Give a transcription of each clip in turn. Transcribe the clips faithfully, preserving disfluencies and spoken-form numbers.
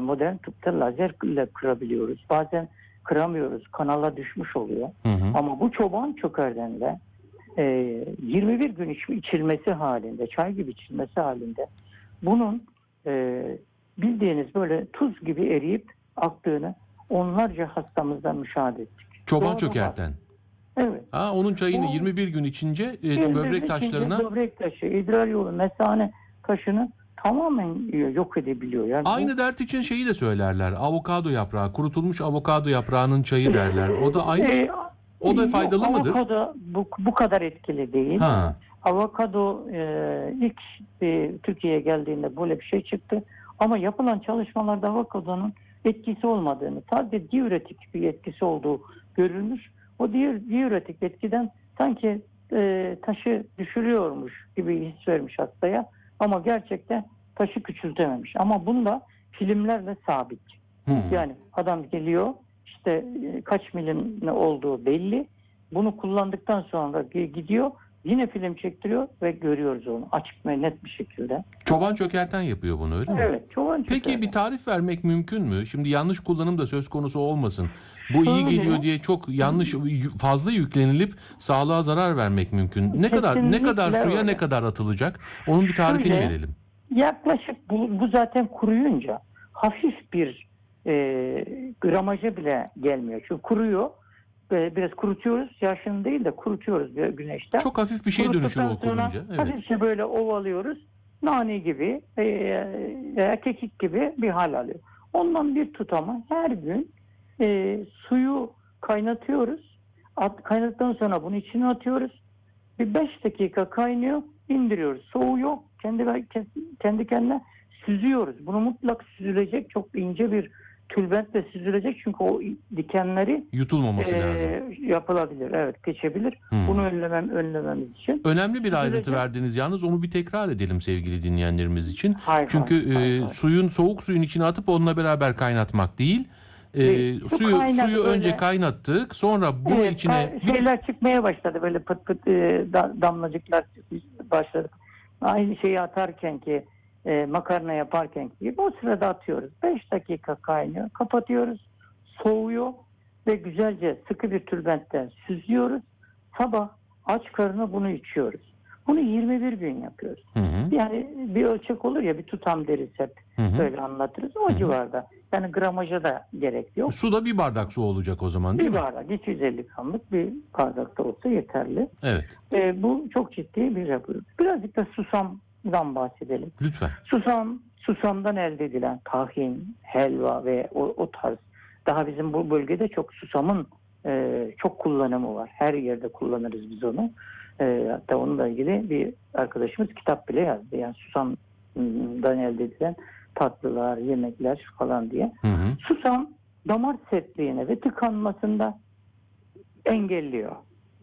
modern tıpta lazerle kırabiliyoruz. Bazen kıramıyoruz. Kanala düşmüş oluyor. Hı hı. Ama bu çoban çökerdenle e, yirmi bir gün iç, içilmesi halinde, çay gibi içilmesi halinde bunun e, bildiğiniz böyle tuz gibi eriyip aktığını onlarca hastamızdan müşahede ettik. Çoban Doğada çökerten. var. Evet. Ha, onun çayını Bu- yirmi bir gün içince e, Bir böbrek de taşlarına içince böbrek taşı, idrar yolu, mesane taşını tamamen yok edebiliyor. Yani aynı dert için şeyi de söylerler. Avokado yaprağı, kurutulmuş avokado yaprağının çayı derler. O da aynı şey. E, O da yok, faydalı mıdır? Avokado bu, bu kadar etkili değil. Ha. Avokado e, ilk e, Türkiye'ye geldiğinde böyle bir şey çıktı. Ama yapılan çalışmalarda avokadonun etkisi olmadığını, sadece diüretik bir etkisi olduğu görülmüş. O diür, diüretik etkiden sanki e, taşı düşürüyormuş gibi his vermiş hastaya. Ama gerçekten taşı küçültememiş. Ama bunda filmlerle sabit. Hmm. Yani adam geliyor, işte e, kaç milim ne olduğu belli. Bunu kullandıktan sonra gidiyor, yine film çektiriyor ve görüyoruz onu açık ve net bir şekilde. Çoban çökerten yapıyor bunu, öyle mi? Evet, çoban Peki çökerten. bir tarif vermek mümkün mü? Şimdi yanlış kullanım da söz konusu olmasın. Bu iyi Şöyle, geliyor diye çok yanlış, fazla yüklenilip sağlığa zarar vermek mümkün. Ne kadar ne kadar Kesinlikle suya öyle. ne kadar atılacak? Onun bir tarifini Şöyle, verelim. yaklaşık bu, bu zaten kuruyunca hafif bir e, gramaja bile gelmiyor. Çünkü kuruyor. Böyle biraz kurutuyoruz. Yaşını değil de kurutuyoruz güneşte. Çok hafif bir şeye dönüşür o kurunca. Evet. Hafifçe böyle ovalıyoruz. Nane gibi e, veya kekik gibi bir hal alıyor. Ondan bir tutama her gün e, suyu kaynatıyoruz. At, kaynadıktan sonra bunu içine atıyoruz. Bir beş dakika kaynıyor, indiriyoruz. Soğuyor, kendi kendi kendine süzüyoruz. Bunu mutlak süzülecek, çok ince bir tülbentle süzülecek çünkü o dikenleri Yutulmaması e, lazım. yapılabilir, evet, geçebilir. Hmm. Bunu önlemem, önlememiz için. Önemli bir ayrıntı Süzülecek. verdiniz yalnız, onu bir tekrar edelim sevgili dinleyenlerimiz için. Hayır, Çünkü hayır, hayır, e, hayır. suyun soğuk suyun içine atıp onunla beraber kaynatmak değil. E, Değil. Su suyu kaynadı suyu böyle. önce kaynattık, sonra bunu Evet, içine ka- şeyler çıkmaya başladı, böyle pıt pıt e, da- damlacıklar başladı. Aynı şeyi atarken ki e, makarna yaparken ki o sırada atıyoruz. beş dakika kaynıyor, kapatıyoruz, soğuyor ve güzelce sıkı bir tülbentten süzüyoruz. Sabah aç karnına bunu içiyoruz. Bunu yirmi bir gün yapıyoruz. Hı hı. Yani bir ölçek olur ya, bir tutam deriz hep. Hı hı. Böyle anlatırız. O Hı hı. civarda. Yani gramaja da gerek yok. Su da bir bardak su olacak o zaman, değil Bir mi? bardak, iki yüz elli gramlık bir bardakta olsa yeterli. Evet. E, bu çok ciddi bir yapı. Birazcık da susamdan bahsedelim. Lütfen. Susam, susamdan elde edilen tahin, helva ve o, o tarz. Daha bizim bu bölgede çok susamın e, çok kullanımı var. Her yerde kullanırız biz onu. E, hatta onunla ilgili bir arkadaşımız kitap bile yazdı. Yani susamdan elde edilen tatlılar, yemekler falan diye. Hı hı. Susam damar sertliğine ve tıkanmasında engelliyor.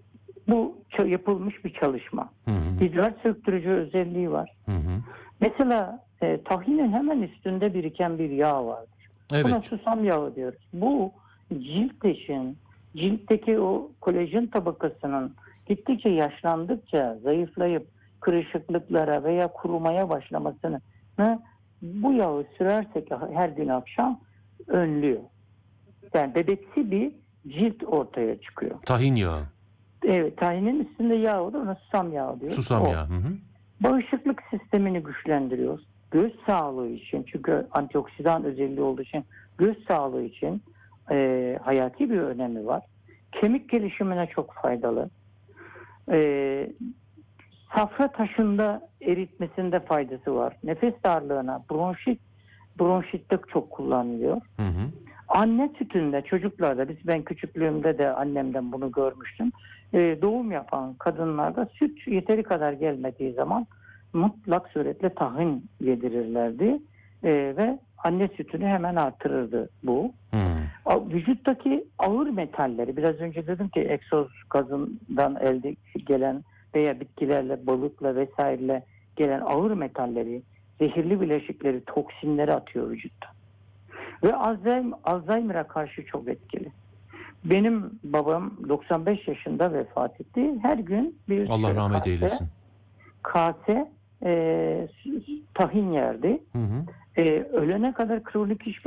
Bu yapılmış bir çalışma. Hı hı. İdrar söktürücü özelliği var. Hı hı. Mesela e, tahinin hemen üstünde biriken bir yağ vardır. Buna Evet. susam yağı diyoruz. Bu cilt için, ciltteki o kolajen tabakasının gittikçe yaşlandıkça zayıflayıp kırışıklıklara veya kurumaya başlamasını bu yağı sürersek her gün akşam önlüyor. Yani bebeksi bir cilt ortaya çıkıyor. Tahin yağı. Evet, tahinin üstünde yağ olur, ona susam yağı diyoruz. Susam O. yağı. Hı hı. Bağışıklık sistemini güçlendiriyor. Göz sağlığı için, çünkü antioksidan özelliği olduğu için göz sağlığı için e, hayati bir önemi var. Kemik gelişimine çok faydalı. E, safra taşında eritmesinde faydası var. Nefes darlığına, bronşit, bronşitte çok kullanılıyor. Hı hı. Anne sütünde çocuklarda, biz ben küçüklüğümde de annemden bunu görmüştüm. Ee, doğum yapan kadınlarda süt yeteri kadar gelmediği zaman mutlak suretle tahin yedirirlerdi. Ee, ve anne sütünü hemen artırırdı bu. Hı. Vücuttaki ağır metalleri, biraz önce dedim ki egzoz gazından elde gelen veya bitkilerle, balıkla vesaireyle gelen ağır metalleri, zehirli bileşikleri, toksinleri atıyor vücutta. Ve Alzheimer'a karşı çok etkili. Benim babam doksan beş yaşında vefat etti. Her gün bir Allah rahmet kase, eylesin. kase e, tahin yerdi. Hı hı. E, ölene kadar kronik hiçbir